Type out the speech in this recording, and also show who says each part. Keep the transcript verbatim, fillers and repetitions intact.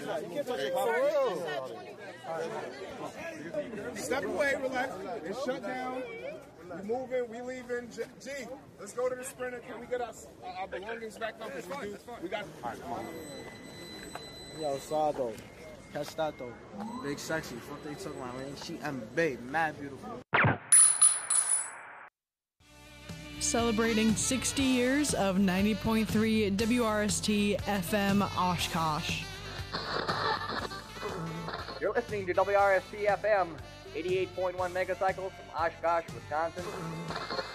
Speaker 1: Step away, relax. It's shut down. We moving, we leaving. G, G, let's go to the sprinter. Can we get our, our belongings back up? We, do, we got. All right, come on.
Speaker 2: Yo, Sado. Catch that though. Big sexy. What they talking about, man? She and babe, mad beautiful.
Speaker 3: Celebrating sixty years of ninety point three W R S T F M Oshkosh.
Speaker 4: You're listening to W R S T F M, eighty-eight point one megacycles from Oshkosh, Wisconsin.